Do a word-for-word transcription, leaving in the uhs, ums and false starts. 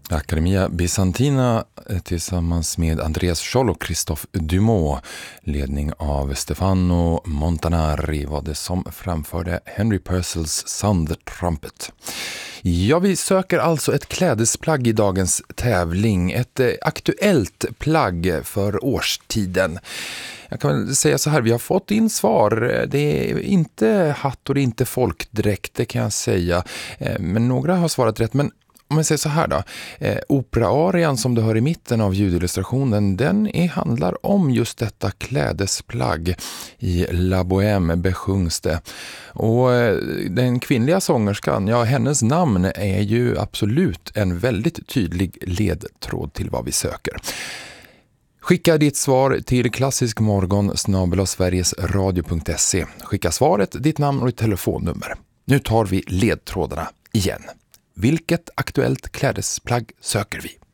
Accademia Bizantina tillsammans med Andreas Scholl och Christophe Dumont. Ledning av Stefano Montanari var det som framförde Henry Purcells Sound the Trumpet. Ja, vi söker alltså ett klädesplagg i dagens tävling. Ett eh, aktuellt plagg för årstiden. Jag kan väl säga så här, vi har fått in svar. Det är inte hatt och det är inte folkdräkt, det kan jag säga. Eh, men några har svarat rätt, men om jag säger så här då, eh, operaarian som du hör i mitten av ljudillustrationen, den är, handlar om just detta klädesplagg. I La Bohème besjungs det. Och eh, den kvinnliga sångerskan, ja, hennes namn är ju absolut en väldigt tydlig ledtråd till vad vi söker. Skicka ditt svar till klassiskmorgon snabel-a sverigesradio punkt se. Skicka svaret, ditt namn och ditt telefonnummer. Nu tar vi ledtrådarna igen. Vilket aktuellt klädesplagg söker vi?